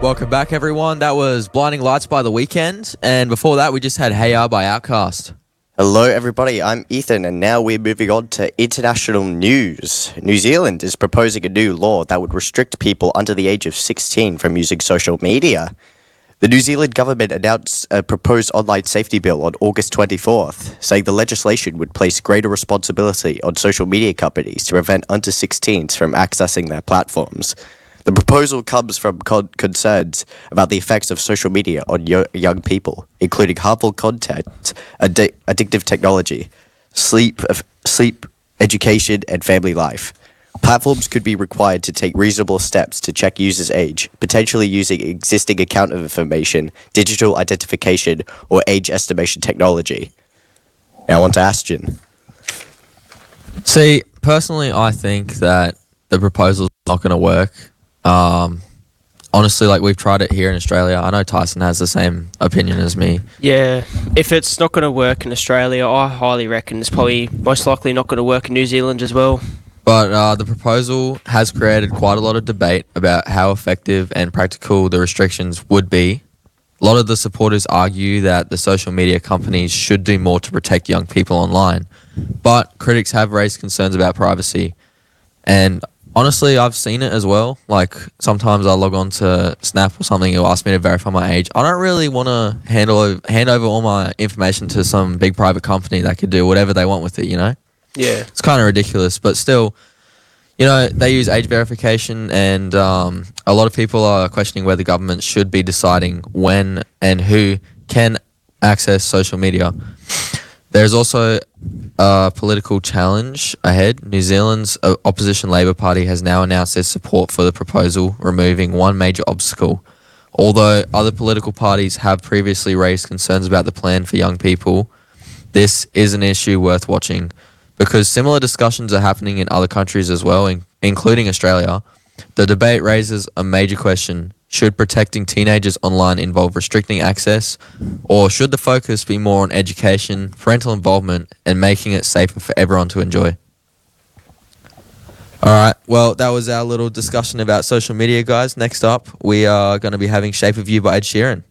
Welcome back, everyone. That was Blinding Lights by The Weeknd. And before that, we just had Hey Ya by Outkast. Hello, everybody. I'm Ethan, and now we're moving on to international news. New Zealand is proposing a new law that would restrict people under the age of 16 from using social media. The New Zealand government announced a proposed online safety bill on August 24th, saying the legislation would place greater responsibility on social media companies to prevent under 16s from accessing their platforms. The proposal comes from concerns about the effects of social media on young people, including harmful content, addictive technology, sleep, education, and family life. Platforms could be required to take reasonable steps to check users' age, potentially using existing account information, digital identification, or age estimation technology. Now on to Ashton. See, personally, I think that the proposal's not going to work. Honestly, like, we've tried it here in Australia. I know Tyson has the same opinion as me. Yeah, if it's not going to work in Australia, I highly reckon it's probably most likely not going to work in New Zealand as well. But the proposal has created quite a lot of debate about how effective and practical the restrictions would be. A lot of the supporters argue that the social media companies should do more to protect young people online. But critics have raised concerns about privacy. And honestly, I've seen it as well. Like, sometimes I log on to Snap or something, it'll ask me to verify my age. I don't really want to hand over all my information to some big private company that could do whatever they want with it, you know? Yeah. It's kind of ridiculous, but still, you know, they use age verification, and a lot of people are questioning whether government should be deciding when and who can access social media. There's also a political challenge ahead. New Zealand's opposition Labour Party has now announced their support for the proposal, removing one major obstacle. Although other political parties have previously raised concerns about the plan for young people, this is an issue worth watching, because similar discussions are happening in other countries as well, including Australia. The debate raises a major question. Should protecting teenagers online involve restricting access, or should the focus be more on education, parental involvement, and making it safer for everyone to enjoy? All right, well, that was our little discussion about social media, guys. Next up, we are going to be having Shape of You by Ed Sheeran.